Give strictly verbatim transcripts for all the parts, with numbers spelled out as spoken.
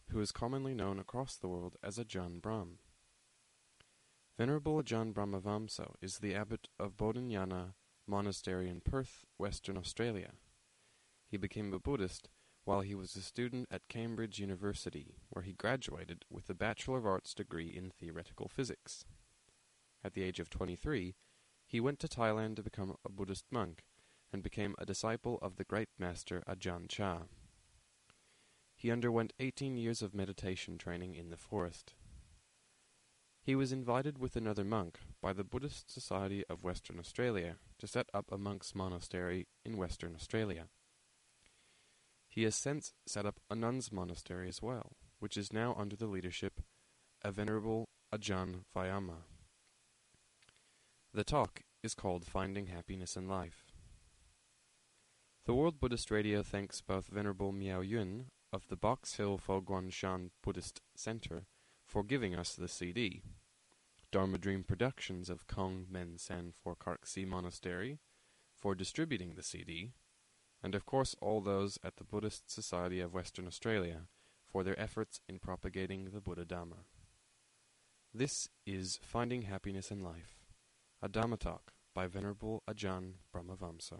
who is commonly known across the world as Ajahn Brahm. Venerable Ajahn Brahmavamsa is the abbot of Bodhinyana Monastery in Perth, Western Australia. He became a Buddhist while he was a student at Cambridge University, where he graduated with a Bachelor of Arts degree in theoretical physics. At the age of twenty-three, he went to Thailand to become a Buddhist monk, and became a disciple of the great master Ajahn Chah. He underwent eighteen years of meditation training in the forest. He was invited with another monk by the Buddhist Society of Western Australia to set up a monk's monastery in Western Australia. He has since set up a nun's monastery as well, which is now under the leadership of Venerable Ajahn Vayama. The talk is called Finding Happiness in Life. The World Buddhist Radio thanks both Venerable Miao Yun of the Box Hill Fo Guang Shan Buddhist Center for giving us the C D, Dharma Dream Productions of Kong Men San for Karksi Monastery for distributing the C D, and of course all those at the Buddhist Society of Western Australia for their efforts in propagating the Buddha Dhamma. This is Finding Happiness in Life, a Dhamma talk by Venerable Ajahn Brahmavamsa.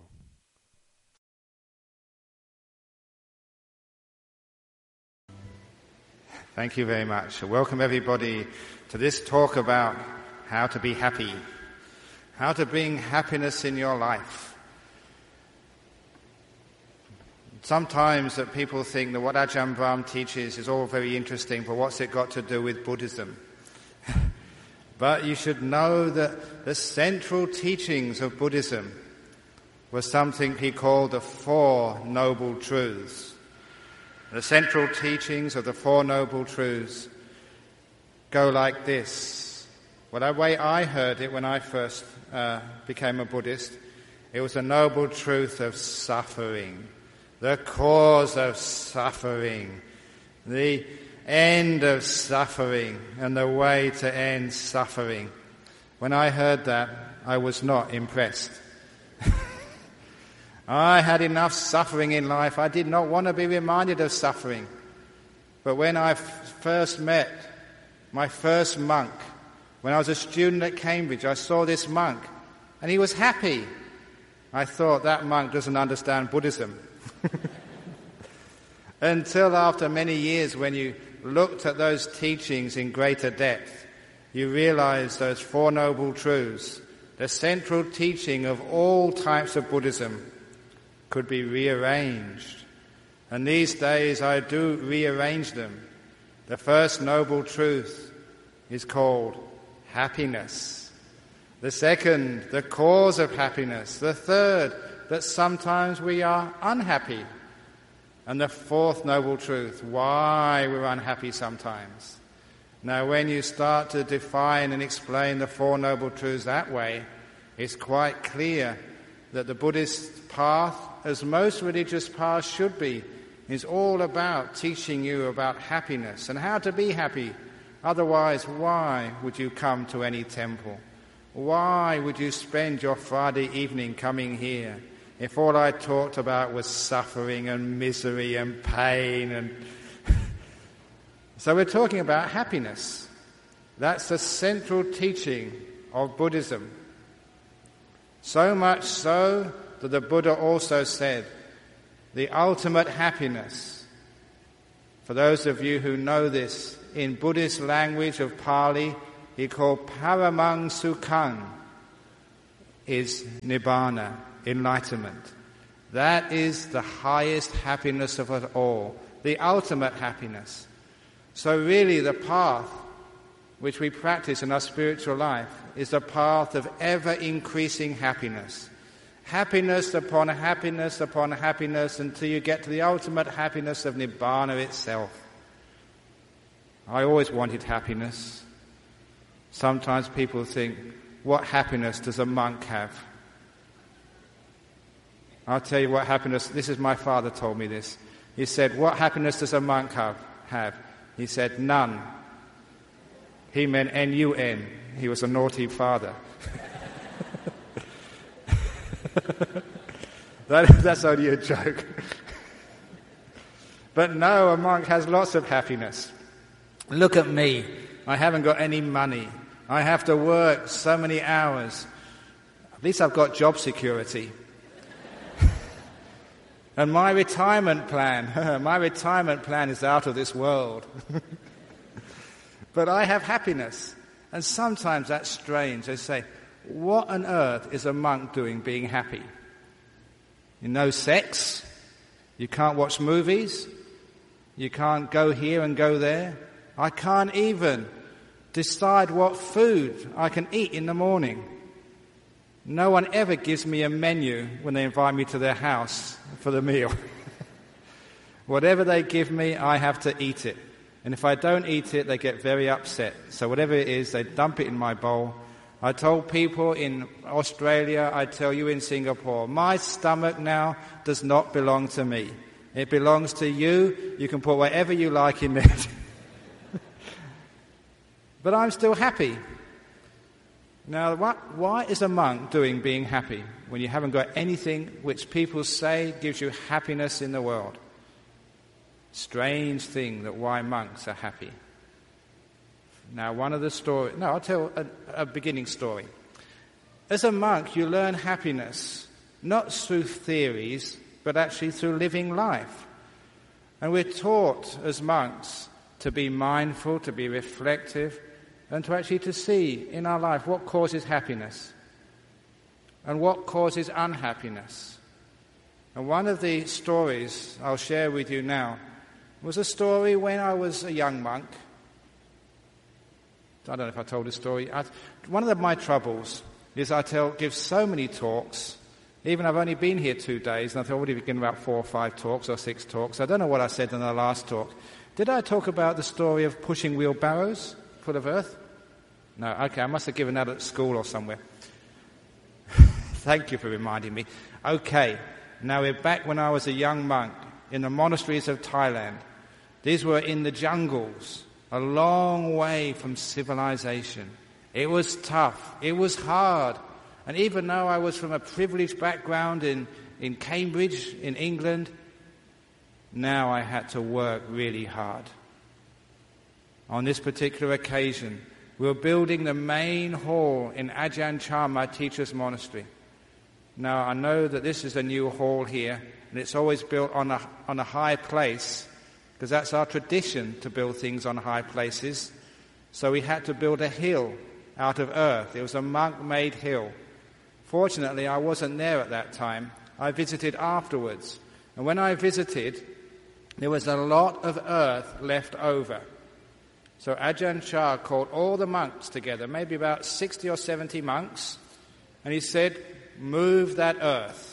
Thank you very much. Welcome everybody to this talk about how to be happy, how to bring happiness in your life. Sometimes that people think that what Ajahn Brahm teaches is all very interesting, but what's it got to do with Buddhism? But you should know that the central teachings of Buddhism were something he called the Four Noble Truths. The central teachings of the Four Noble Truths go like this. Well, the way I heard it when I first uh, became a Buddhist, it was the noble truth of suffering, the cause of suffering, the end of suffering, and the way to end suffering. When I heard that, I was not impressed. I had enough suffering in life. I did not want to be reminded of suffering. But when I f- first met my first monk, when I was a student at Cambridge, I saw this monk, and he was happy. I thought, that monk doesn't understand Buddhism. Until after many years, when you looked at those teachings in greater depth, you realized those Four Noble Truths, the central teaching of all types of Buddhism, could be rearranged. And these days I do rearrange them. The first noble truth is called happiness. The second, the cause of happiness. The third, that sometimes we are unhappy. And the fourth noble truth, why we're unhappy sometimes. Now, when you start to define and explain the Four Noble Truths that way, it's quite clear that the Buddhist path, as most religious paths should be, is all about teaching you about happiness and how to be happy. Otherwise, why would you come to any temple? Why would you spend your Friday evening coming here if all I talked about was suffering and misery and pain? And so we're talking about happiness. That's the central teaching of Buddhism. So much so that the Buddha also said, the ultimate happiness, for those of you who know this, in Buddhist language of Pali, he called Paramang Sukhang, is Nibbana, enlightenment. That is the highest happiness of it all, the ultimate happiness. So really the path which we practice in our spiritual life is a path of ever-increasing happiness. Happiness upon happiness upon happiness until you get to the ultimate happiness of Nibbana itself. I always wanted happiness. Sometimes people think, what happiness does a monk have? I'll tell you what happiness, this is my father told me this. He said, what happiness does a monk have? have? He said, none. He meant N U N. He was a naughty father. that, that's only a joke. But no, a monk has lots of happiness. Look at me. I haven't got any money. I have to work so many hours. At least I've got job security. And my retirement plan, my retirement plan is out of this world. But I have happiness. And sometimes that's strange. They say, what on earth is a monk doing being happy? You know, sex. You can't watch movies. You can't go here and go there. I can't even decide what food I can eat in the morning. No one ever gives me a menu when they invite me to their house for the meal. Whatever they give me, I have to eat it. And if I don't eat it, they get very upset. So whatever it is, they dump it in my bowl. I told people in Australia, I tell you in Singapore, my stomach now does not belong to me. It belongs to you. You can put whatever you like in it. But I'm still happy. Now, what, why is a monk doing being happy when you haven't got anything which people say gives you happiness in the world? Strange thing that why monks are happy. Now, one of the stories... No, I'll tell a, a beginning story. As a monk, you learn happiness, not through theories, but actually through living life. And we're taught as monks to be mindful, to be reflective, and to actually to see in our life what causes happiness and what causes unhappiness. And one of the stories I'll share with you now was a story when I was a young monk. I don't know if I told this story. I, one of the, my troubles is I tell, give so many talks. Even I've only been here two days, and I've already given about four or five talks or six talks. I don't know what I said in the last talk. Did I talk about the story of pushing wheelbarrows full of earth? No, okay, I must have given that at school or somewhere. Thank you for reminding me. Okay, now we're back when I was a young monk in the monasteries of Thailand. These were in the jungles, a long way from civilization. It was tough. It was hard. And even though I was from a privileged background in, in Cambridge, in England, now I had to work really hard. On this particular occasion, we were building the main hall in Ajahn Chah, my teacher's monastery. Now, I know that this is a new hall here, and it's always built on a, on a high place, because that's our tradition to build things on high places. So we had to build a hill out of earth. It was a monk-made hill. Fortunately, I wasn't there at that time. I visited afterwards. And when I visited, there was a lot of earth left over. So Ajahn Chah called all the monks together, maybe about sixty or seventy monks, and he said, move that earth.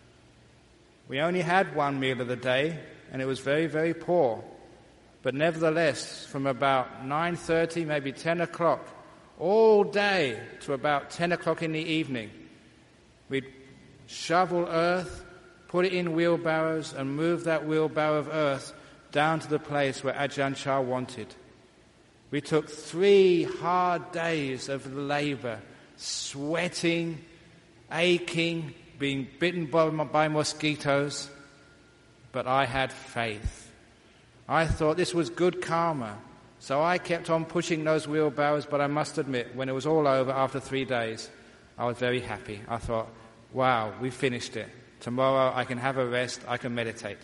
We only had one meal of the day, and it was very, very poor. But nevertheless, from about nine thirty, maybe ten o'clock, all day to about ten o'clock in the evening, we'd shovel earth, put it in wheelbarrows, and move that wheelbarrow of earth down to the place where Ajahn Chah wanted. We took three hard days of labor, sweating, aching, being bitten by, by mosquitoes, but I had faith. I thought this was good karma, so I kept on pushing those wheelbarrows, but I must admit, when it was all over after three days, I was very happy. I thought, wow, we finished it. Tomorrow I can have a rest, I can meditate.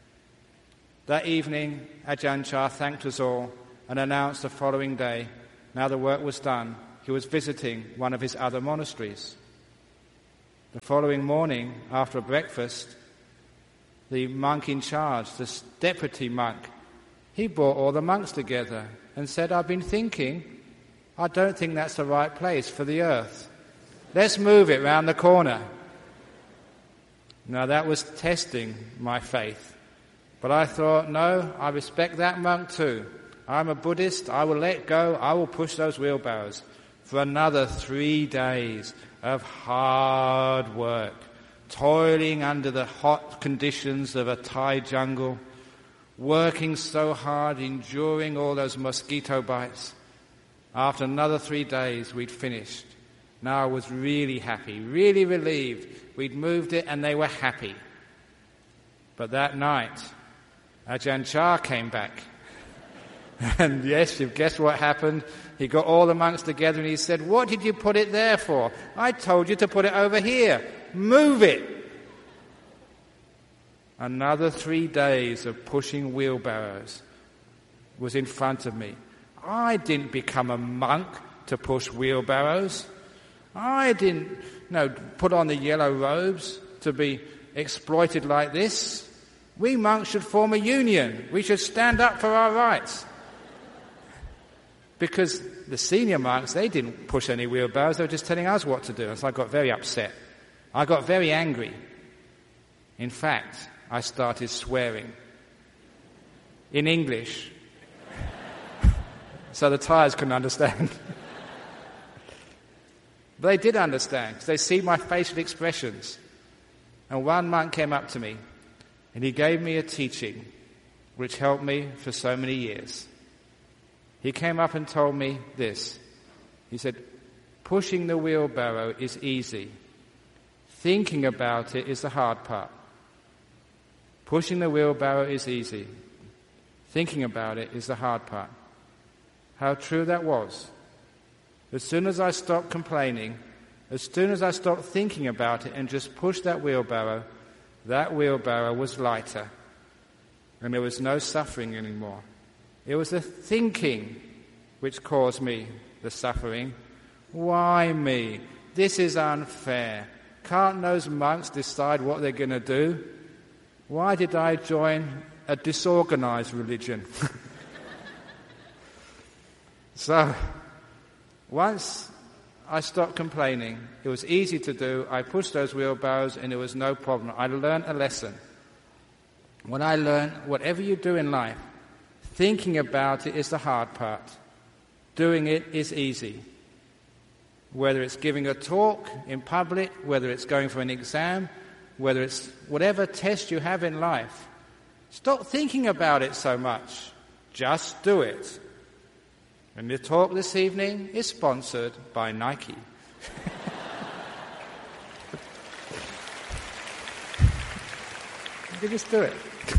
That evening, Ajahn Chah thanked us all and announced the following day, now the work was done, he was visiting one of his other monasteries. The following morning, after breakfast, the monk in charge, the deputy monk, he brought all the monks together and said, I've been thinking, I don't think that's the right place for the earth. Let's move it round the corner. Now that was testing my faith. But I thought, no, I respect that monk too. I'm a Buddhist, I will let go, I will push those wheelbarrows for another three days of hard work, toiling under the hot conditions of a Thai jungle, working so hard, enduring all those mosquito bites. After another three days, we'd finished. Now I was really happy, really relieved. We'd moved it and they were happy. But that night, Ajahn Chah came back. And yes, you've guessed what happened. He got all the monks together and he said, "What did you put it there for? I told you to put it over here. Move it." Another three days of pushing wheelbarrows was in front of me. I didn't become a monk to push wheelbarrows. I didn't you know, put on the yellow robes to be exploited like this. We monks should form a union. We should stand up for our rights. Because the senior monks, they didn't push any wheelbarrows, they were just telling us what to do. And so I got very upset. I got very angry. In fact, I started swearing. In English. So the Thais couldn't understand. But they did understand, because they see my facial expressions. And one monk came up to me, and he gave me a teaching which helped me for so many years. He came up and told me this. He said, "Pushing the wheelbarrow is easy. Thinking about it is the hard part. Pushing the wheelbarrow is easy. Thinking about it is the hard part." How true that was. As soon as I stopped complaining, as soon as I stopped thinking about it and just pushed that wheelbarrow, that wheelbarrow was lighter. And there was no suffering anymore. It was the thinking which caused me the suffering. Why me? This is unfair. Can't those monks decide what they're going to do? Why did I join a disorganized religion? So, once I stopped complaining, it was easy to do. I pushed those wheelbarrows and it was no problem. I learned a lesson. When I learned, whatever you do in life, thinking about it is the hard part. Doing it is easy. Whether it's giving a talk in public, whether it's going for an exam, whether it's whatever test you have in life, stop thinking about it so much. Just do it. And the talk this evening is sponsored by Nike. You just do it.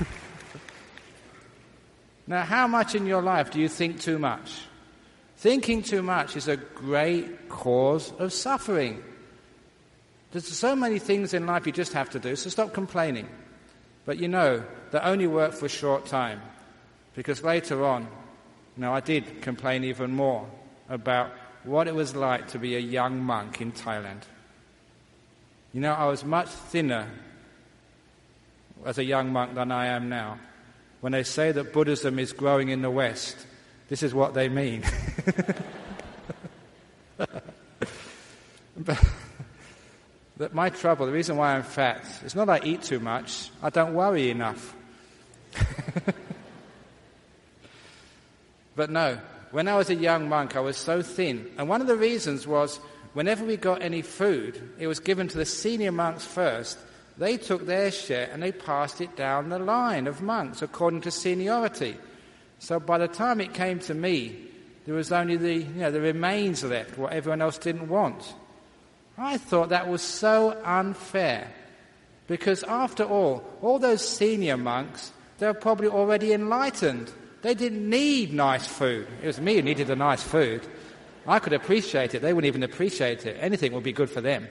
Now, how much in your life do you think too much? Thinking too much is a great cause of suffering. There's so many things in life you just have to do, so stop complaining. But you know, they only work for a short time. Because later on, you know, I did complain even more about what it was like to be a young monk in Thailand. You know, I was much thinner as a young monk than I am now. When they say that Buddhism is growing in the West, this is what they mean. But that my trouble, the reason why I'm fat, it's not I eat too much, I don't worry enough. But no, when I was a young monk, I was so thin. And one of the reasons was, whenever we got any food, it was given to the senior monks first. They took their share and they passed it down the line of monks according to seniority. So by the time it came to me, there was only the, you know, the remains left, what everyone else didn't want. I thought that was so unfair. Because after all, all those senior monks, they were probably already enlightened. They didn't need nice food. It was me who needed the nice food. I could appreciate it. They wouldn't even appreciate it. Anything would be good for them.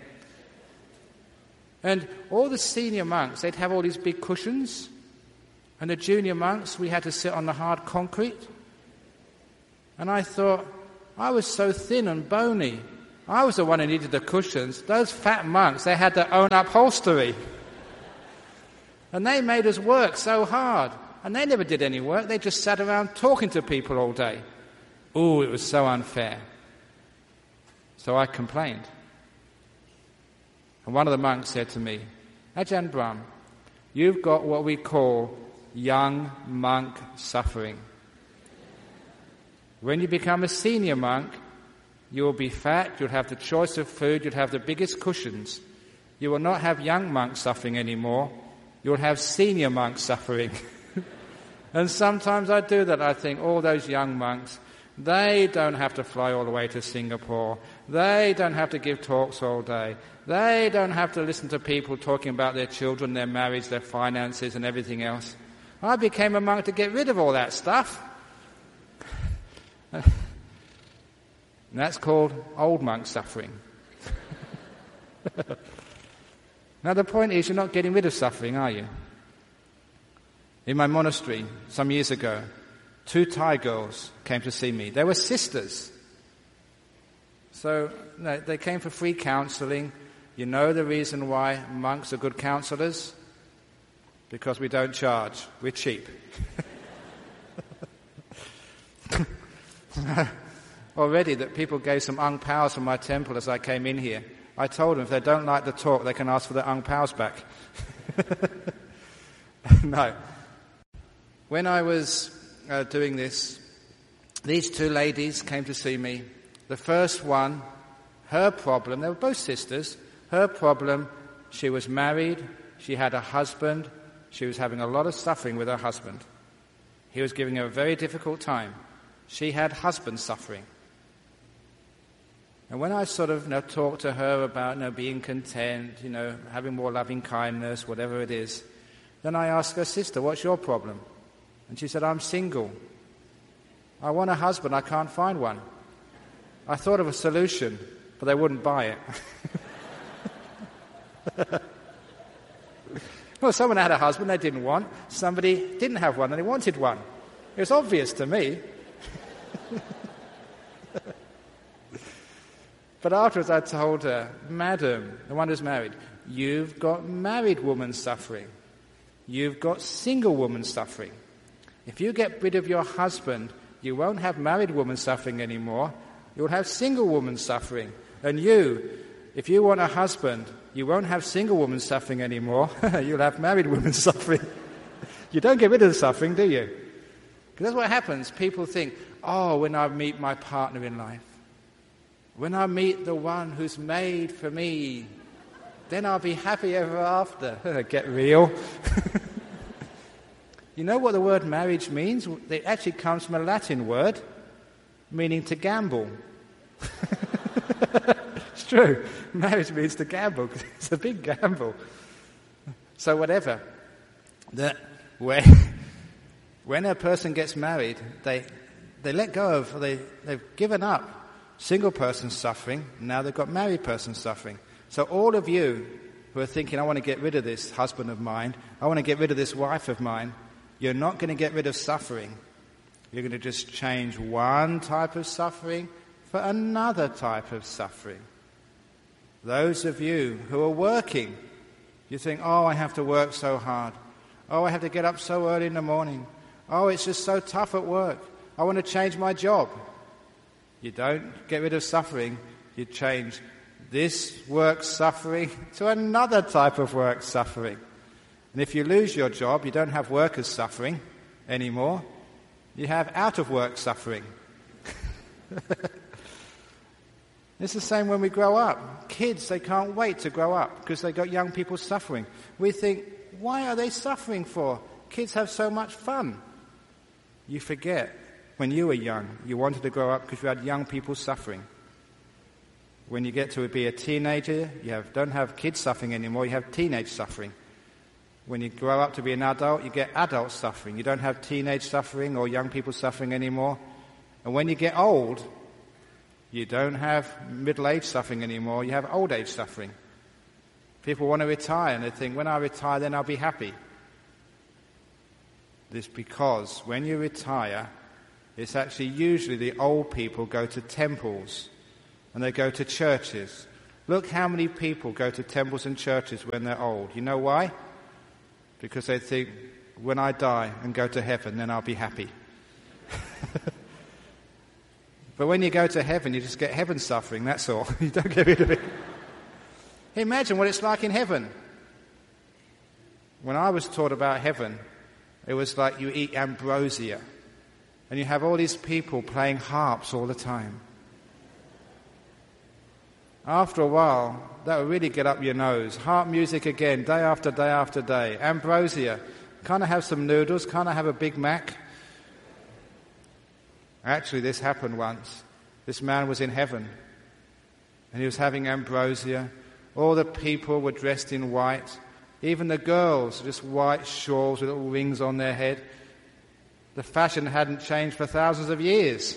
And all the senior monks, they'd have all these big cushions. And the junior monks, we had to sit on the hard concrete. And I thought, I was so thin and bony. I was the one who needed the cushions. Those fat monks, they had their own upholstery. And they made us work so hard. And they never did any work. They just sat around talking to people all day. Ooh, it was so unfair. So I complained. And one of the monks said to me, Ajahn Brahm, you've got what we call young monk suffering. When you become a senior monk, you will be fat, you'll have the choice of food, you'll have the biggest cushions. You will not have young monk suffering anymore. You'll have senior monk suffering. And sometimes I do that. I think all those young monks, they don't have to fly all the way to Singapore. They don't have to give talks all day. They don't have to listen to people talking about their children, their marriage, their finances and everything else. I became a monk to get rid of all that stuff. And that's called old monk suffering. Now the point is, you're not getting rid of suffering, are you? In my monastery, some years ago, two Thai girls came to see me. They were sisters. So no, they came for free counseling. You know the reason why monks are good counselors? Because we don't charge. We're cheap. Already that people gave some ang paos from my temple as I came in here. I told them if they don't like the talk, they can ask for the ang paos back. No. When I was uh, doing this, these two ladies came to see me. The first one, her problem, they were both sisters, her problem, she was married, she had a husband, she was having a lot of suffering with her husband. He was giving her a very difficult time. She had husband suffering. And when I sort of you know, talked to her about you know, being content, you know, having more loving kindness, whatever it is, then I asked her sister, what's your problem? And she said, I'm single. I want a husband, I can't find one. I thought of a solution, but they wouldn't buy it. Well, someone had a husband they didn't want. Somebody didn't have one and they wanted one. It was obvious to me. But afterwards I told her, Madam, the one who's married, you've got married woman suffering. You've got single woman suffering. If you get rid of your husband, you won't have married woman suffering anymore. You'll have single woman suffering. And you, if you want a husband, you won't have single woman suffering anymore. You'll have married women suffering. You don't get rid of the suffering, do you? Because that's what happens. People think, oh, when I meet my partner in life, when I meet the one who's made for me, then I'll be happy ever after. Get real. You know what the word marriage means? It actually comes from a Latin word meaning to gamble. It's true. Marriage means to gamble. It's a big gamble. So whatever. That when, when a person gets married, they they let go of, they, they've given up single person suffering, now they've got married person suffering. So all of you who are thinking, I want to get rid of this husband of mine, I want to get rid of this wife of mine, you're not going to get rid of suffering. You're going to just change one type of suffering for another type of suffering. Those of you who are working, you think, oh, I have to work so hard. Oh, I have to get up so early in the morning. Oh, it's just so tough at work. I want to change my job. You don't get rid of suffering. You change this work suffering to another type of work suffering. And if you lose your job, you don't have workers suffering anymore. You have out-of-work suffering. It's the same when we grow up. Kids, they can't wait to grow up because they got young people suffering. We think, why are they suffering for? Kids have so much fun. You forget, when you were young, you wanted to grow up because you had young people suffering. When you get to be a teenager, you have, don't have kids suffering anymore, you have teenage suffering. When you grow up to be an adult, you get adult suffering. You don't have teenage suffering or young people suffering anymore. And when you get old, you don't have middle-age suffering anymore, you have old-age suffering. People want to retire and they think, when I retire, then I'll be happy. This because when you retire, it's actually usually the old people go to temples and they go to churches. Look how many people go to temples and churches when they're old. You know why? Because they think, when I die and go to heaven, then I'll be happy. But when you go to heaven, you just get heaven suffering, that's all. You don't get rid of it. Imagine what it's like in heaven. When I was taught about heaven, it was like you eat ambrosia. And you have all these people playing harps all the time. After a while, that will really get up your nose. Harp music again, day after day after day. Ambrosia. Can't I have some noodles? Can't I have a Big Mac? Actually, this happened once. This man was in heaven. And he was having ambrosia. All the people were dressed in white. Even the girls, just white shawls with little rings on their head. The fashion hadn't changed for thousands of years.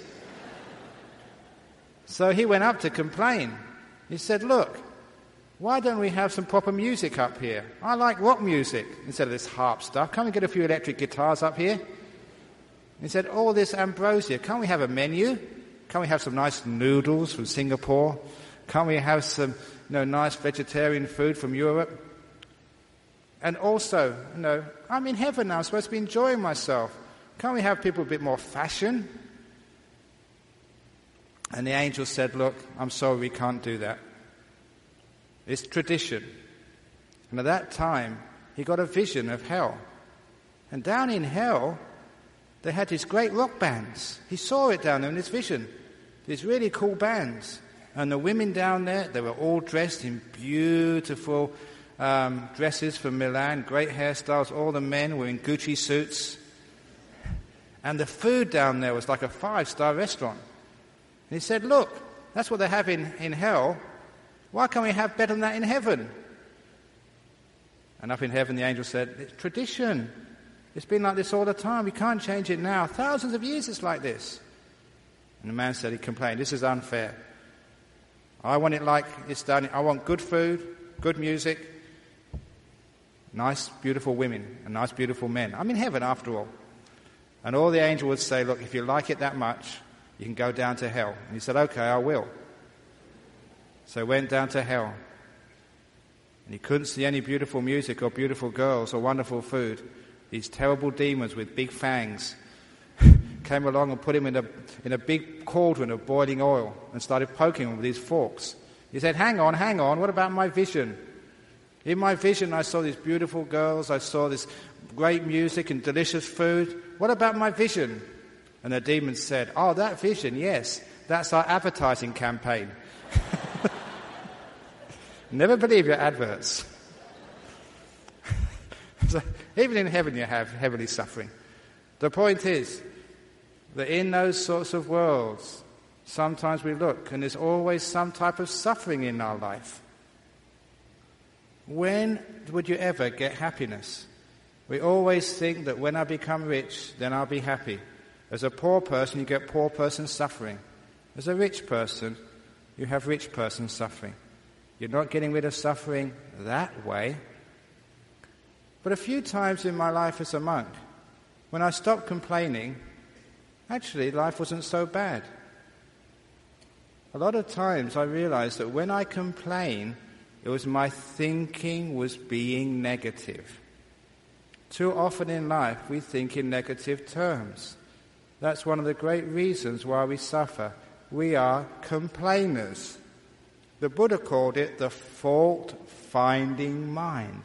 So he went up to complain. He said, look, why don't we have some proper music up here? I like rock music instead of this harp stuff. Can't we get a few electric guitars up here? He said, all this ambrosia, can't we have a menu? Can't we have some nice noodles from Singapore? Can't we have some, you know, nice vegetarian food from Europe? And also, you know, I'm in heaven now, I'm supposed to be enjoying myself. Can't we have people a bit more fashion? And the angel said, look, I'm sorry, we can't do that. It's tradition. And at that time, he got a vision of hell. And down in hell, they had these great rock bands. He saw it down there in his vision. These really cool bands. And the women down there, they were all dressed in beautiful um, dresses from Milan, great hairstyles. All the men were in Gucci suits. And the food down there was like a five-star restaurant. And he said, look, that's what they have in, in hell. Why can't we have better than that in heaven? And up in heaven, the angel said, it's tradition. It's been like this all the time. We can't change it now. Thousands of years it's like this. And the man said, he complained, this is unfair. I want it like it's done. I want good food, good music, nice, beautiful women, and nice, beautiful men. I'm in heaven after all. And all the angel would say, look, if you like it that much, you can go down to hell. And he said, okay, I will. So he went down to hell. And he couldn't see any beautiful music or beautiful girls or wonderful food. These terrible demons with big fangs came along and put him in a, in a big cauldron of boiling oil and started poking him with these forks. He said, hang on, hang on, what about my vision? In my vision, I saw these beautiful girls, I saw this great music and delicious food. What about my vision? And the demons said, oh, that vision, yes, that's our advertising campaign. Never believe your adverts. So, even in heaven you have heavenly suffering. The point is that in those sorts of worlds, sometimes we look and there's always some type of suffering in our life. When would you ever get happiness? We always think that when I become rich, then I'll be happy. As a poor person, you get poor person suffering. As a rich person, you have rich person suffering. You're not getting rid of suffering that way. But a few times in my life as a monk, when I stopped complaining, actually life wasn't so bad. A lot of times I realized that when I complain, it was my thinking was being negative. Too often in life we think in negative terms. That's one of the great reasons why we suffer. We are complainers. The Buddha called it the fault-finding mind.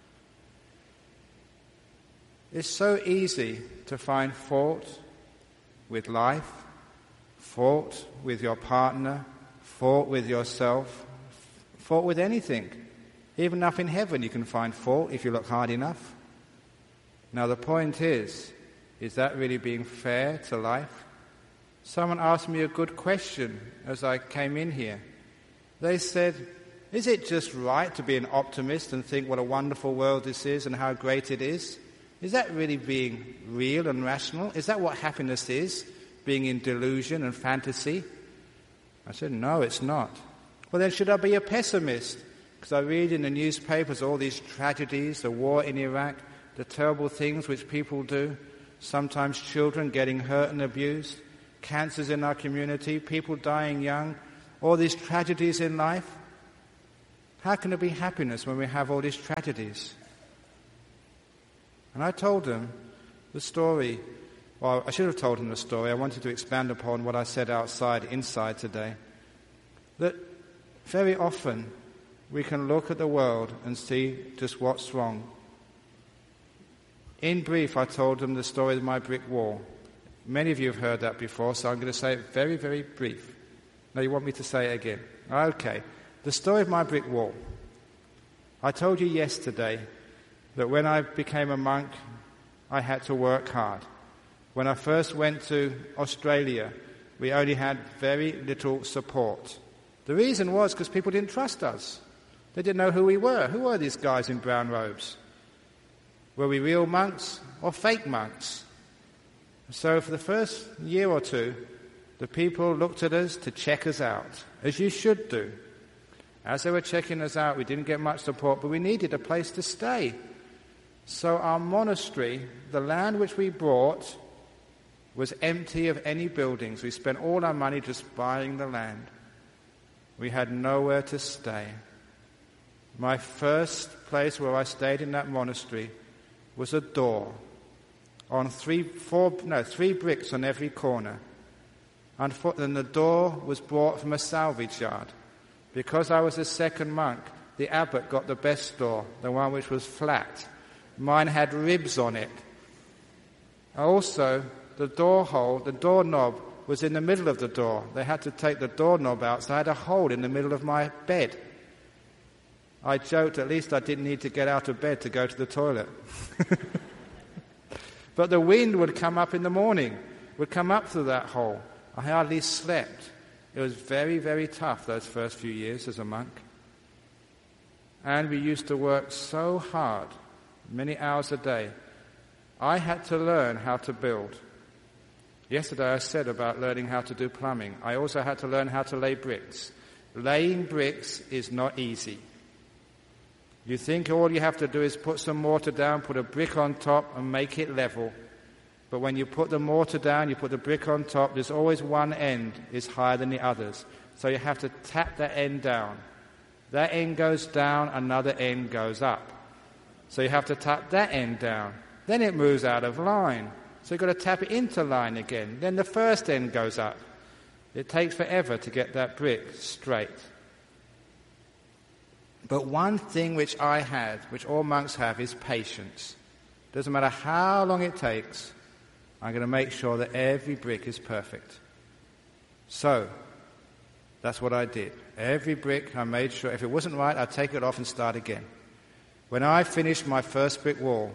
It's so easy to find fault with life, fault with your partner, fault with yourself, fault with anything. Even up in heaven you can find fault if you look hard enough. Now the point is, is that really being fair to life? Someone asked me a good question as I came in here. They said, is it just right to be an optimist and think what a wonderful world this is and how great it is? Is that really being real and rational? Is that what happiness is? Being in delusion and fantasy? I said, no, it's not. Well, then should I be a pessimist? Because I read in the newspapers all these tragedies, the war in Iraq, the terrible things which people do, sometimes children getting hurt and abused, cancers in our community, people dying young, all these tragedies in life. How can there be happiness when we have all these tragedies? And I told them the story, well, I should have told them the story. I wanted to expand upon what I said outside, inside today. That very often we can look at the world and see just what's wrong. In brief, I told them the story of my brick wall. Many of you have heard that before, so I'm going to say it very, very brief. Now you want me to say it again? Okay. The story of my brick wall. I told you yesterday that when I became a monk, I had to work hard. When I first went to Australia, we only had very little support. The reason was because people didn't trust us. They didn't know who we were. Who were these guys in brown robes? Were we real monks or fake monks? So for the first year or two, the people looked at us to check us out, as you should do. As they were checking us out, we didn't get much support, but we needed a place to stay. So our monastery, the land which we bought, was empty of any buildings. We spent all our money just buying the land. We had nowhere to stay. My first place where I stayed in that monastery was a door on three, four, no, three bricks on every corner. And the door was brought from a salvage yard. Because I was a second monk, the abbot got the best door, the one which was flat. Mine had ribs on it. Also, the door hole, the doorknob, was in the middle of the door. They had to take the doorknob out, so I had a hole in the middle of my bed. I joked at least I didn't need to get out of bed to go to the toilet. But the wind would come up in the morning, would come up through that hole. I hardly slept. It was very, very tough those first few years as a monk. And we used to work so hard, many hours a day. I had to learn how to build. Yesterday I said about learning how to do plumbing. I also had to learn how to lay bricks. Laying bricks is not easy. You think all you have to do is put some mortar down, put a brick on top and make it level. But when you put the mortar down, you put the brick on top, there's always one end is higher than the others. So you have to tap that end down. That end goes down, another end goes up. So you have to tap that end down. Then it moves out of line. So you've got to tap it into line again. Then the first end goes up. It takes forever to get that brick straight. But one thing which I had, which all monks have, is patience. Doesn't matter how long it takes, I'm going to make sure that every brick is perfect. So, that's what I did. Every brick I made sure, if it wasn't right, I'd take it off and start again. When I finished my first brick wall,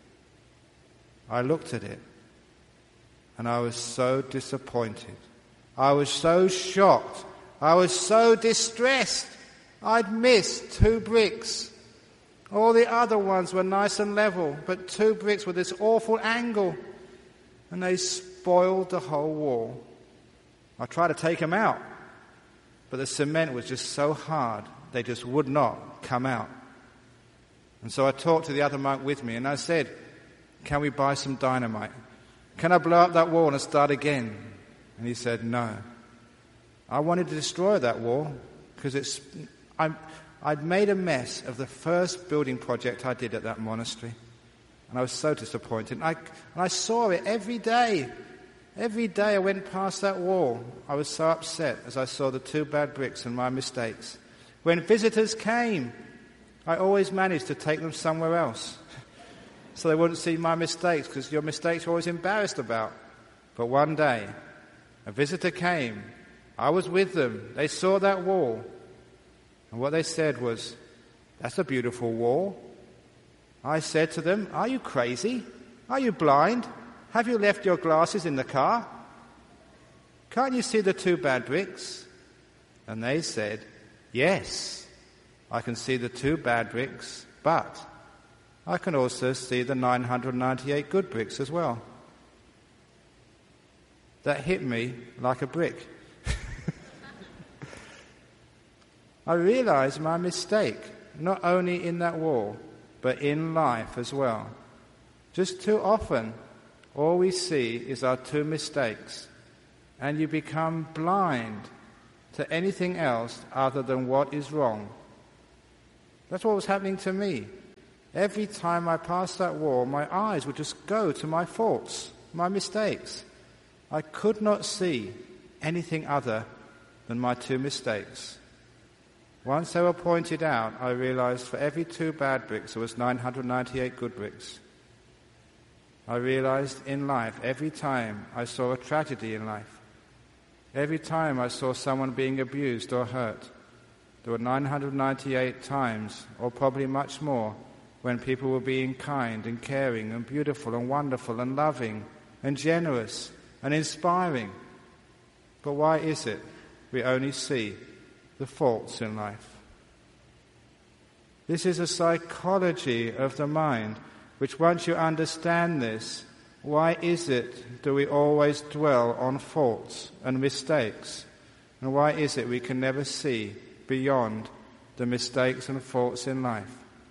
I looked at it and I was so disappointed. I was so shocked. I was so distressed. I'd missed two bricks. All the other ones were nice and level, but two bricks with this awful angle. And they spoiled the whole wall. I tried to take them out, but the cement was just so hard, they just would not come out. And so I talked to the other monk with me, and I said, can we buy some dynamite? Can I blow up that wall and start again? And he said, no. I wanted to destroy that wall, because it's, I'm, I'd made a mess of the first building project I did at that monastery. And I was so disappointed. And I, and I saw it every day. Every day I went past that wall. I was so upset as I saw the two bad bricks and my mistakes. When visitors came, I always managed to take them somewhere else. So they wouldn't see my mistakes, because your mistakes you're always embarrassed about. But one day, a visitor came. I was with them. They saw that wall. And what they said was, that's a beautiful wall. I said to them, are you crazy? Are you blind? Have you left your glasses in the car? Can't you see the two bad bricks? And they said, yes, I can see the two bad bricks, but I can also see the nine hundred ninety-eight good bricks as well. That hit me like a brick. I realized my mistake, not only in that wall, but in life as well. Just too often, all we see is our two mistakes, and you become blind to anything else other than what is wrong. That's what was happening to me. Every time I passed that wall, my eyes would just go to my faults, my mistakes. I could not see anything other than my two mistakes. Once they were pointed out, I realized for every two bad bricks, there was nine hundred ninety-eight good bricks. I realized in life, every time I saw a tragedy in life, every time I saw someone being abused or hurt, there were nine hundred ninety-eight times, or probably much more, when people were being kind and caring and beautiful and wonderful and loving and generous and inspiring. But why is it we only see the faults in life? This is a psychology of the mind, which once you understand this, why is it do we always dwell on faults and mistakes? And why is it we can never see beyond the mistakes and faults in life?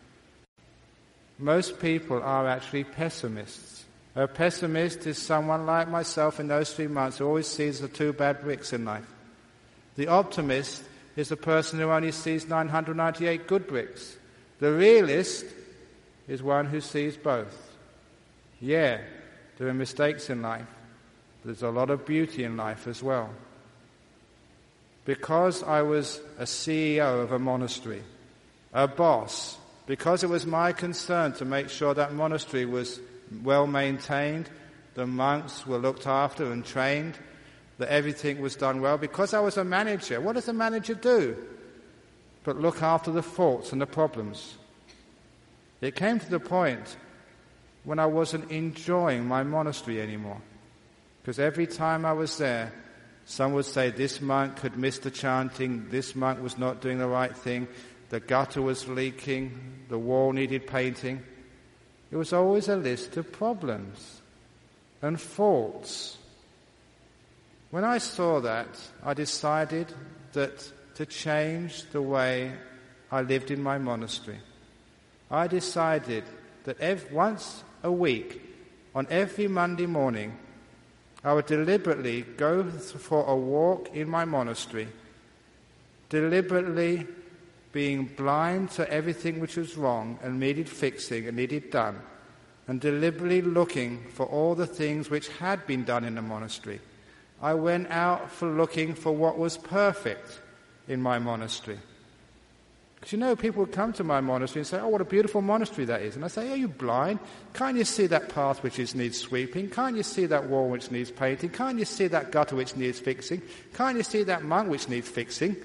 Most people are actually pessimists. A pessimist is someone like myself in those three months who always sees the two bad bricks in life. The optimist is the person who only sees nine hundred ninety-eight good bricks. The realist is one who sees both. Yeah, there are mistakes in life, but there's a lot of beauty in life as well. Because I was a C E O of a monastery, a boss, because it was my concern to make sure that monastery was well maintained, the monks were looked after and trained, that everything was done well, because I was a manager. What does a manager do but look after the faults and the problems? It came to the point when I wasn't enjoying my monastery anymore, because every time I was there, some would say this monk had missed the chanting, this monk was not doing the right thing, the gutter was leaking, the wall needed painting. It was always a list of problems and faults. When I saw that, I decided that to change the way I lived in my monastery. I decided that every, once a week, on every Monday morning, I would deliberately go for a walk in my monastery, deliberately being blind to everything which was wrong and needed fixing and needed done, and deliberately looking for all the things which had been done in the monastery. I went out for looking for what was perfect in my monastery. Because you know, people would come to my monastery and say, oh, what a beautiful monastery that is. And I say, are you blind? Can't you see that path which is, needs sweeping? Can't you see that wall which needs painting? Can't you see that gutter which needs fixing? Can't you see that monk which needs fixing?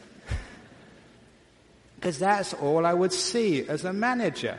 Because that's all I would see as a manager.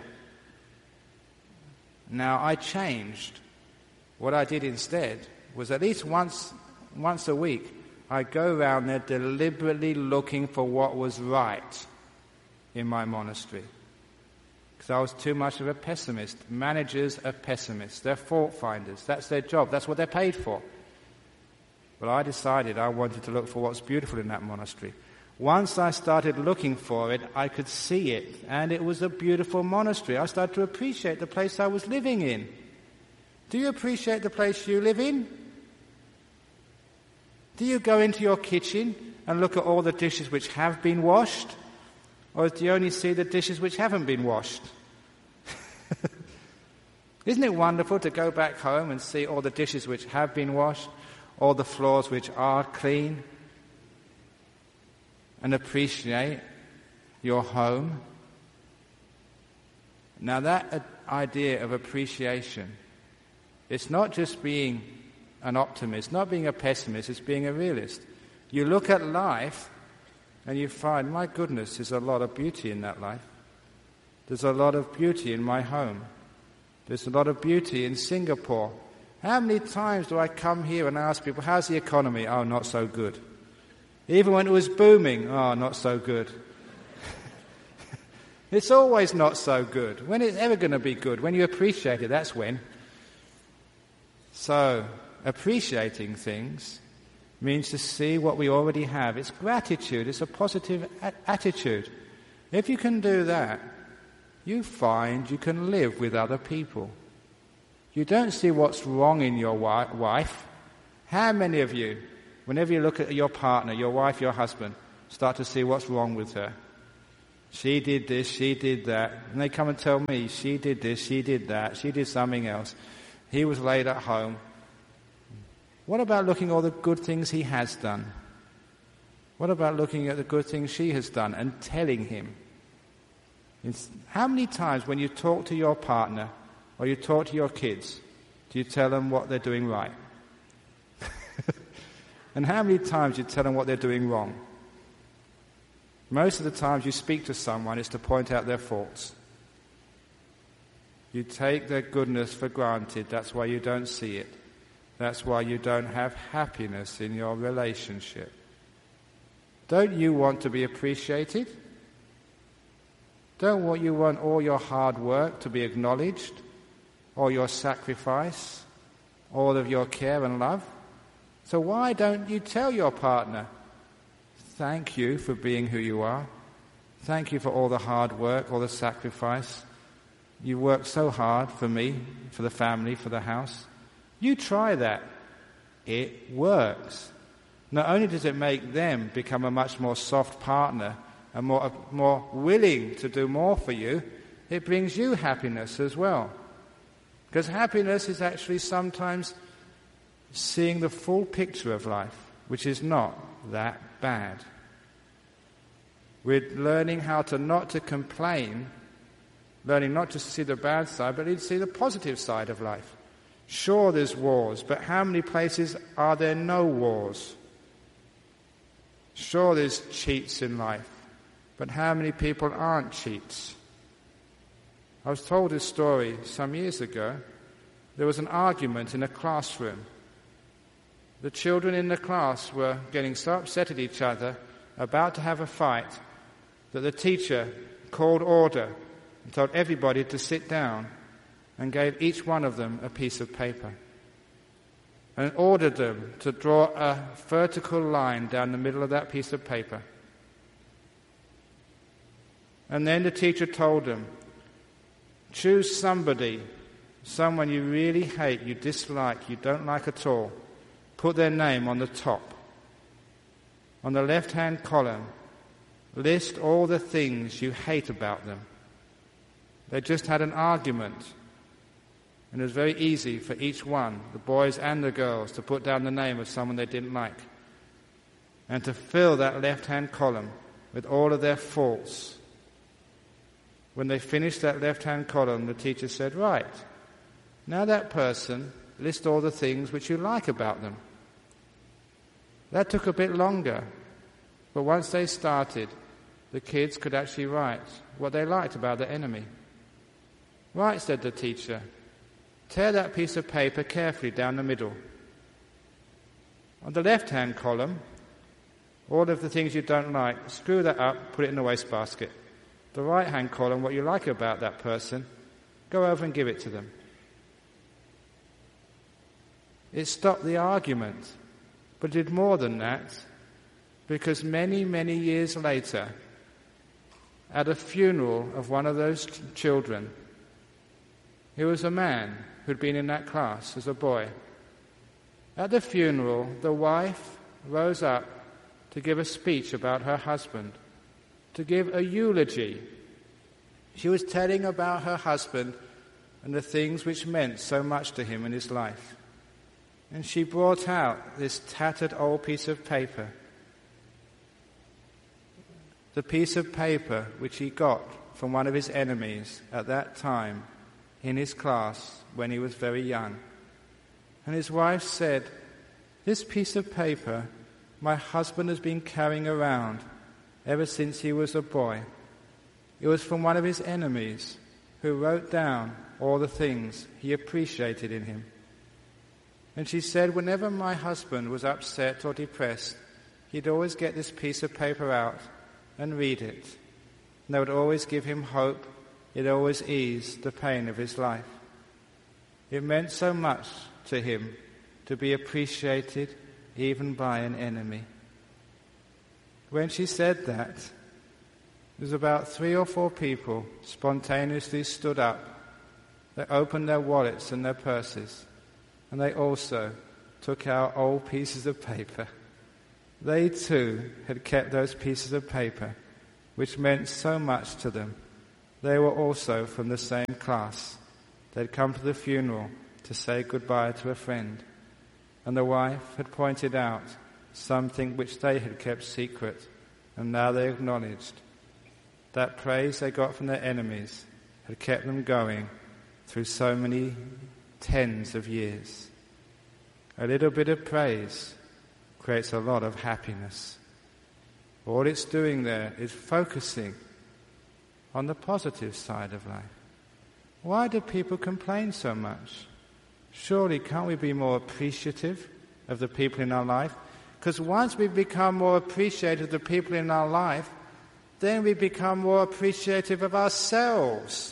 Now, I changed. What I did instead was at least once, once a week, I'd go around there deliberately looking for what was right in my monastery. Because I was too much of a pessimist. Managers are pessimists. They're fault finders. That's their job. That's what they're paid for. But I decided I wanted to look for what's beautiful in that monastery. Once I started looking for it, I could see it, and it was a beautiful monastery. I started to appreciate the place I was living in. Do you appreciate the place you live in? Do you go into your kitchen and look at all the dishes which have been washed? Or do you only see the dishes which haven't been washed? Isn't it wonderful to go back home and see all the dishes which have been washed, all the floors which are clean, and appreciate your home? Now that idea of appreciation, it's not just being an optimist, not being a pessimist, it's being a realist. You look at life and you find, my goodness, there's a lot of beauty in that life. There's a lot of beauty in my home. There's a lot of beauty in Singapore. How many times do I come here and ask people, how's the economy? Oh, not so good. Even when it was booming, oh, not so good. It's always not so good. When it's ever going to be good? When you appreciate it, that's when. So, appreciating things means to see what we already have. It's gratitude. It's a positive a- attitude. If you can do that, you find you can live with other people. You don't see what's wrong in your wi- wife. How many of you, whenever you look at your partner, your wife, your husband, start to see what's wrong with her? She did this, she did that. And they come and tell me, she did this, she did that, she did something else. He was late at home. What about looking at all the good things he has done? What about looking at the good things she has done and telling him? It's, how many times when you talk to your partner or you talk to your kids, do you tell them what they're doing right? And how many times do you tell them what they're doing wrong? Most of the times you speak to someone is to point out their faults. You take their goodness for granted. That's why you don't see it. That's why you don't have happiness in your relationship. Don't you want to be appreciated? Don't you want all your hard work to be acknowledged, all your sacrifice, all of your care and love? So why don't you tell your partner, thank you for being who you are. Thank you for all the hard work, all the sacrifice. You worked so hard for me, for the family, for the house. You try that. It works. Not only does it make them become a much more soft partner and more, more willing to do more for you, it brings you happiness as well. Because happiness is actually sometimes seeing the full picture of life, which is not that bad. We're learning how to not to complain, learning not just to see the bad side, but to see the positive side of life. Sure, there's wars, but how many places are there no wars? Sure, there's cheats in life, but how many people aren't cheats? I was told this story some years ago. There was an argument in a classroom. The children in the class were getting so upset at each other, about to have a fight, that the teacher called order and told everybody to sit down and gave each one of them a piece of paper and ordered them to draw a vertical line down the middle of that piece of paper. And then the teacher told them, choose somebody, someone you really hate, you dislike, you don't like at all. Put their name on the top. On the left-hand column, list all the things you hate about them. They just had an argument, and it was very easy for each one, the boys and the girls, to put down the name of someone they didn't like and to fill that left-hand column with all of their faults. When they finished that left-hand column, the teacher said, right, now that person, list all the things which you like about them. That took a bit longer, but once they started, the kids could actually write what they liked about the enemy. Right, said the teacher, tear that piece of paper carefully down the middle. On the left-hand column, all of the things you don't like, screw that up, put it in the wastebasket. The right-hand column, what you like about that person, go over and give it to them. It stopped the argument, but it did more than that, because many, many years later, at a funeral of one of those ch- children, he was a man who'd been in that class as a boy. At the funeral, the wife rose up to give a speech about her husband, to give a eulogy. She was telling about her husband and the things which meant so much to him in his life. And she brought out this tattered old piece of paper, the piece of paper which he got from one of his enemies at that time in his class when he was very young. And his wife said, this piece of paper my husband has been carrying around ever since he was a boy. It was from one of his enemies who wrote down all the things he appreciated in him. And she said, whenever my husband was upset or depressed, he'd always get this piece of paper out and read it. And that would always give him hope. It always eased the pain of his life. It meant so much to him to be appreciated even by an enemy. When she said that, there was about three or four people spontaneously stood up. They opened their wallets and their purses, and they also took out old pieces of paper. They too had kept those pieces of paper, which meant so much to them. They were also from the same class. They'd come to the funeral to say goodbye to a friend. And the wife had pointed out something which they had kept secret, and now they acknowledged. That praise they got from their enemies had kept them going through so many tens of years. A little bit of praise creates a lot of happiness. All it's doing there is focusing on the positive side of life. Why do people complain so much? Surely can't we be more appreciative of the people in our life? Because once we become more appreciative of the people in our life, then we become more appreciative of ourselves.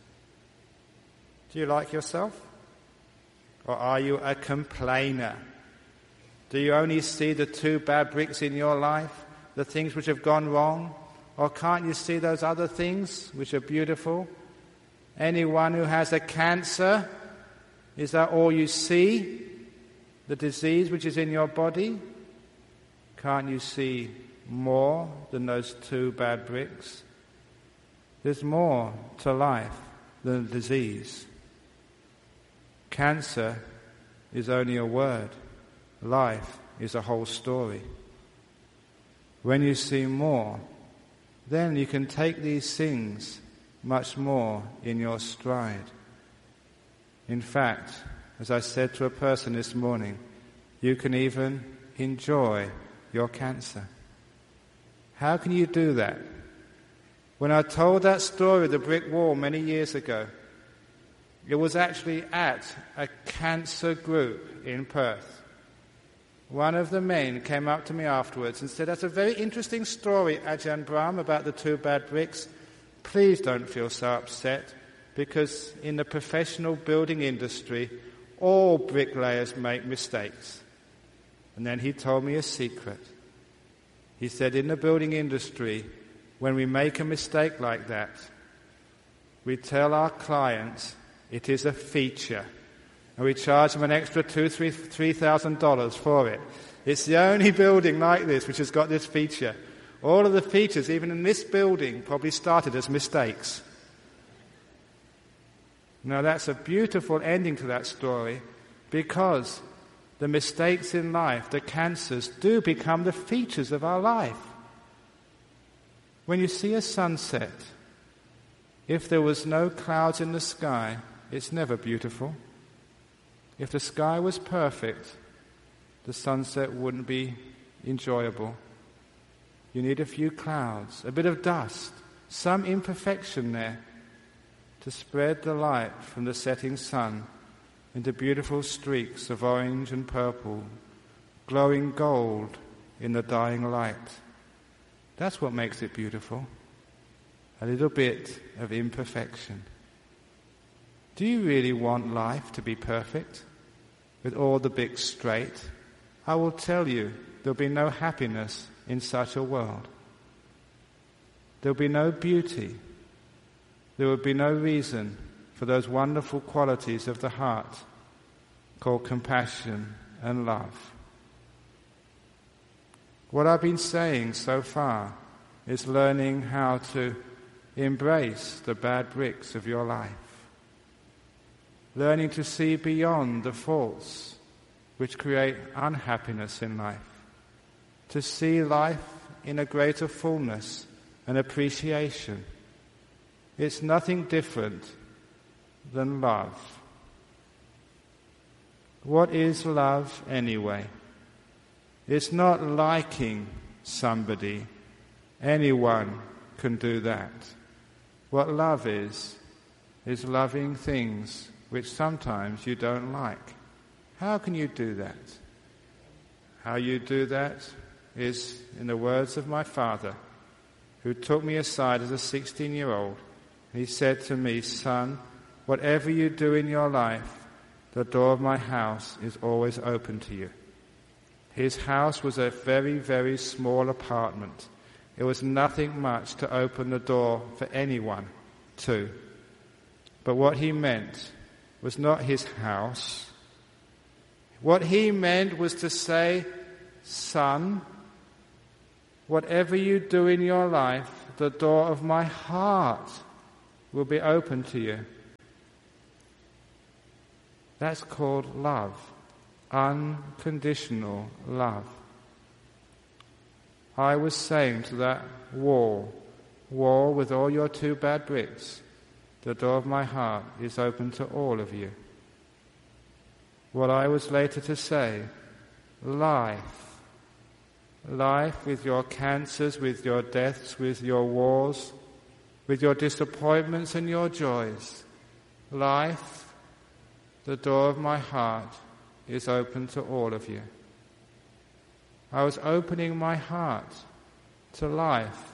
Do you like yourself? Or are you a complainer? Do you only see the two bad bricks in your life, the things which have gone wrong? Or can't you see those other things which are beautiful? Anyone who has a cancer, is that all you see? The disease which is in your body? Can't you see more than those two bad bricks? There's more to life than disease. Cancer is only a word. Life is a whole story. When you see more, then you can take these things much more in your stride. In fact, as I said to a person this morning, you can even enjoy your cancer. How can you do that? When I told that story of the brick wall many years ago, it was actually at a cancer group in Perth. One of the men came up to me afterwards and said, "That's a very interesting story, Ajahn Brahm, about the two bad bricks. Please don't feel so upset, because in the professional building industry, all bricklayers make mistakes." And then he told me a secret. He said, in the building industry, when we make a mistake like that, we tell our clients it is a feature, and we charge them an extra two, three, three thousand dollars for it. It's the only building like this which has got this feature. All of the features, even in this building, probably started as mistakes. Now that's a beautiful ending to that story, because the mistakes in life, the cancers, do become the features of our life. When you see a sunset, if there was no clouds in the sky, it's never beautiful. If the sky was perfect, the sunset wouldn't be enjoyable. You need a few clouds, a bit of dust, some imperfection there to spread the light from the setting sun into beautiful streaks of orange and purple, glowing gold in the dying light. That's what makes it beautiful. A little bit of imperfection. Do you really want life to be perfect, with all the bricks straight? I will tell you, there'll be no happiness in such a world. There'll be no beauty. There will be no reason for those wonderful qualities of the heart called compassion and love. What I've been saying so far is learning how to embrace the bad bricks of your life. Learning to see beyond the faults which create unhappiness in life. To see life in a greater fullness and appreciation. It's nothing different than love. What is love anyway? It's not liking somebody. Anyone can do that. What love is, is loving things which sometimes you don't like. How can you do that? How you do that is in the words of my father, who took me aside as a sixteen-year-old. He said to me, "Son, whatever you do in your life, the door of my house is always open to you." His house was a very, very small apartment. It was nothing much to open the door for anyone to. But what he meant was not his house. What he meant was to say, "Son, whatever you do in your life, the door of my heart will be open to you." That's called love. Unconditional love. I was saying to that wall, wall with all your two bad bricks, the door of my heart is open to all of you. What I was later to say, life, life with your cancers, with your deaths, with your wars, with your disappointments and your joys, life, the door of my heart is open to all of you. I was opening my heart to life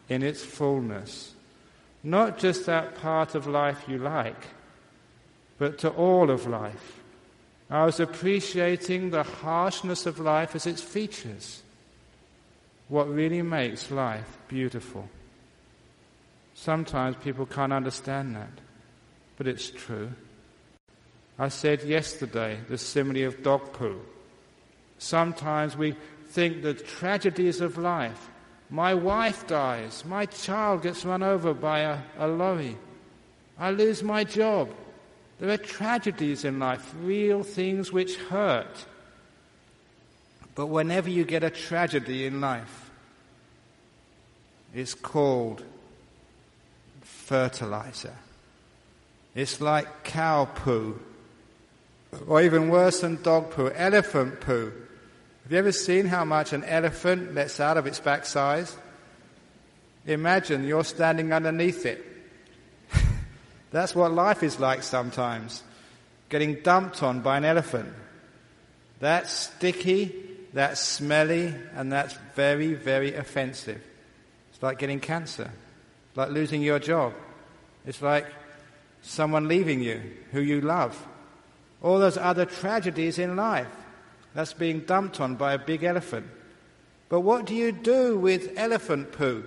in its fullness. Not just that part of life you like, but to all of life. I was appreciating the harshness of life as its features. What really makes life beautiful. Sometimes people can't understand that, but it's true. I said yesterday the simile of dog poo. Sometimes we think the tragedies of life. My wife dies, my child gets run over by a, a lorry, I lose my job. There are tragedies in life, real things which hurt. But whenever you get a tragedy in life, it's called fertilizer. It's like cow poo, or even worse than dog poo, elephant poo. Have you ever seen how much an elephant lets out of its backside? Imagine you're standing underneath it. That's what life is like sometimes, getting dumped on by an elephant. That's sticky, that's smelly, and that's very, very offensive. It's like getting cancer, it's like losing your job. It's like someone leaving you who you love. All those other tragedies in life. That's being dumped on by a big elephant. But what do you do with elephant poo?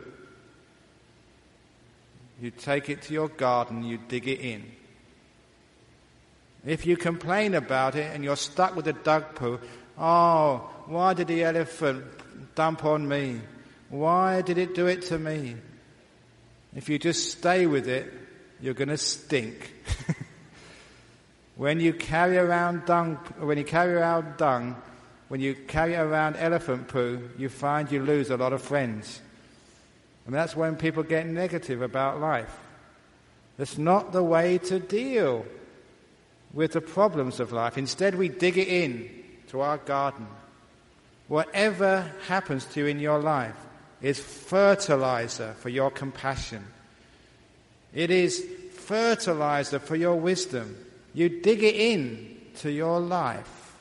You take it to your garden, you dig it in. If you complain about it and you're stuck with the dog poo, oh, why did the elephant dump on me? Why did it do it to me? If you just stay with it, you're going to stink. When you carry around dung, when you carry around dung, when you carry around elephant poo, you find you lose a lot of friends. And that's when people get negative about life. That's not the way to deal with the problems of life. Instead, we dig it in to our garden. Whatever happens to you in your life is fertilizer for your compassion. It is fertilizer for your wisdom. You dig it in to your life.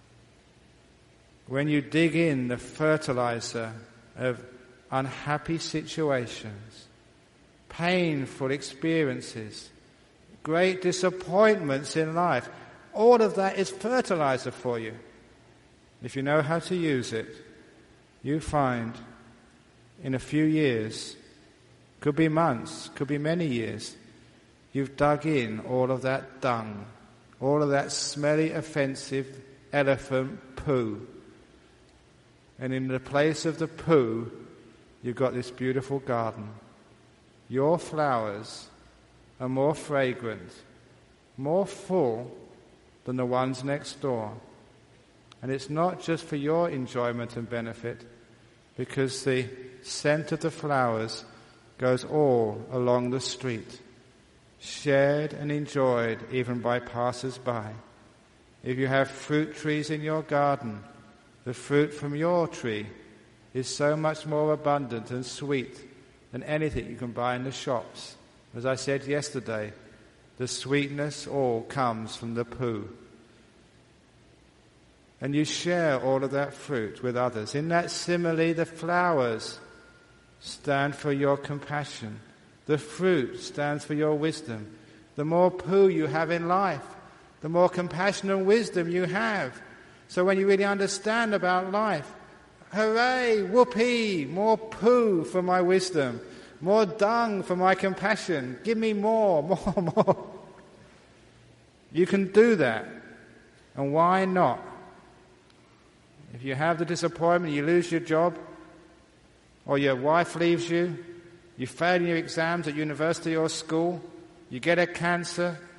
When you dig in the fertilizer of unhappy situations, painful experiences, great disappointments in life, all of that is fertilizer for you. If you know how to use it, you find in a few years, could be months, could be many years, you've dug in all of that dung, all of that smelly, offensive elephant poo. And in the place of the poo, you've got this beautiful garden. Your flowers are more fragrant, more full than the ones next door. And it's not just for your enjoyment and benefit, because the scent of the flowers goes all along the street, shared and enjoyed even by passers-by. If you have fruit trees in your garden, the fruit from your tree is so much more abundant and sweet than anything you can buy in the shops. As I said yesterday, the sweetness all comes from the poo. And you share all of that fruit with others. In that simile, the flowers stand for your compassion. The fruit stands for your wisdom. The more poo you have in life, the more compassion and wisdom you have. So when you really understand about life, hooray, whoopee, more poo for my wisdom, more dung for my compassion. Give me more, more, more. You can do that. And why not? If you have the disappointment, you lose your job, or your wife leaves you, you fail in your exams at university or school, you get a cancer,